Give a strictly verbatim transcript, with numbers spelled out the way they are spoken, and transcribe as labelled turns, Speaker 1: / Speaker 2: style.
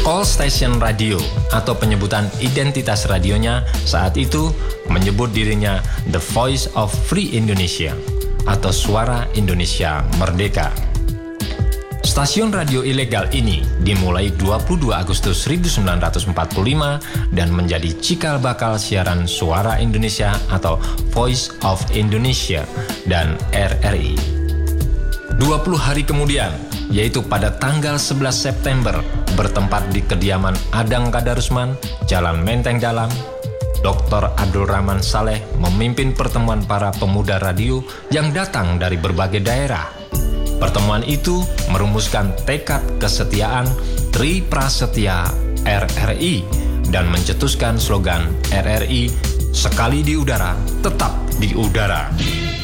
Speaker 1: All Station Radio atau penyebutan identitas radionya saat itu menyebut dirinya The Voice of Free Indonesia atau Suara Indonesia Merdeka. Stasiun radio ilegal ini dimulai dua puluh dua Agustus seribu sembilan ratus empat puluh lima dan menjadi cikal bakal siaran Suara Indonesia atau Voice of Indonesia dan R R I. dua puluh hari kemudian, yaitu pada tanggal sebelas September, bertempat di kediaman Adang Kadarusman, Jalan Menteng Dalam, Doktor Abdul Rahman Saleh memimpin pertemuan para pemuda radio yang datang dari berbagai daerah. Pertemuan itu merumuskan tekad kesetiaan Tri Prasetya R R I dan mencetuskan slogan R R I, sekali di udara, tetap di udara.